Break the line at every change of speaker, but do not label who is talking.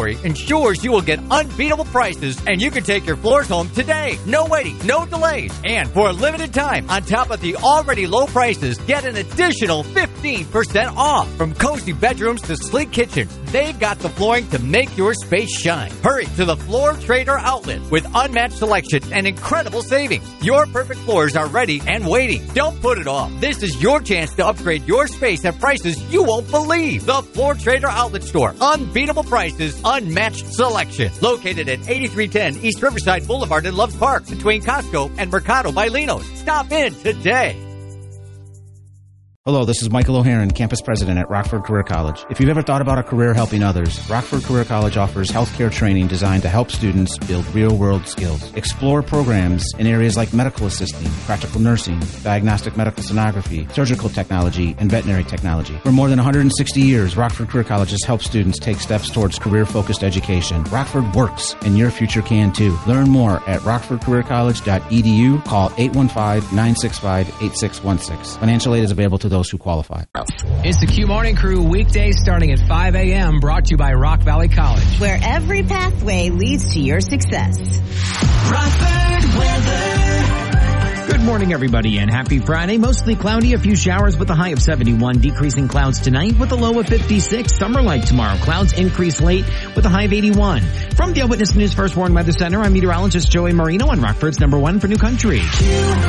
inventory ensures you will get unbeatable prices and you can take your floors home today. No waiting, no delays. And for a limited time, on top of the already low prices, get an additional 15% off. From cozy bedrooms to sleek kitchens, they've got the flooring to make your space shine. Hurry to the Floor Trader outlet with unmatched selection and incredible savings. Your perfect floors are ready and waiting. Don't put it off. This is your chance to upgrade your space at prices you won't believe. The Floor Trader Outlet Store. Unbeatable prices, unmatched selection. Located at 8310 East Riverside Boulevard in Loves Park between Costco and Mercado by Linos. Stop in today.
Hello, this is Michael O'Haron, campus president at Rockford Career College. If you've ever thought about a career helping others, Rockford Career College offers healthcare training designed to help students build real-world skills. Explore programs in areas like medical assisting, practical nursing, diagnostic medical sonography, surgical technology, and veterinary technology. For more than 160 years, Rockford Career College has helped students take steps towards career-focused education. Rockford works, and your future can too. Learn more at rockfordcareercollege.edu. Call 815-965-8616. Financial aid is available to those who qualify.
It's the Q Morning Crew, weekdays starting at 5 a.m., brought to you by Rock Valley College.
Where every pathway leads to your success.
Rockford weather.
Good morning, everybody, and happy Friday. Mostly cloudy, a few showers with a high of 71. Decreasing clouds tonight with a low of 56. Summer-like tomorrow. Clouds increase late with a high of 81. From the Eyewitness News First Warn Weather Center, I'm meteorologist Joey Marino on Rockford's #1 for New Country.